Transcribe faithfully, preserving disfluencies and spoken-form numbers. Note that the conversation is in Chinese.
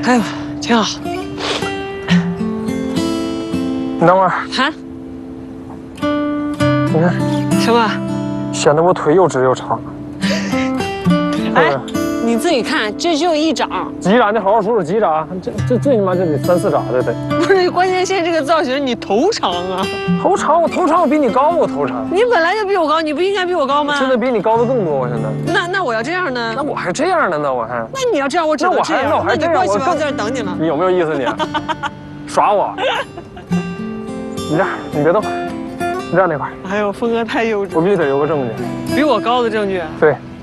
哎呦，挺好。 你等会儿， 啊？ 你看什么？ 显得我腿又直又长。 哎，你自己看，这就一掌。 几掌？你好好数数几掌？这这最起码这得三四掌，对不对？ 不是，关键现在这个造型，你头长啊。 头长，我头长，我比你高，我头长。 你本来就比我高，你不应该比我高吗？ 现在比你高的更多，我现在。 那那我要这样呢？ 那我还这样呢？那我还。 那你要这样，我只能这样。 那我还这样， 我更在这等你了。 你有没有意思你？耍我？你这样，你别动，你站那块。 哎呦，峰哥太幼稚。 我必须得有个证据。 比我高的证据。 对。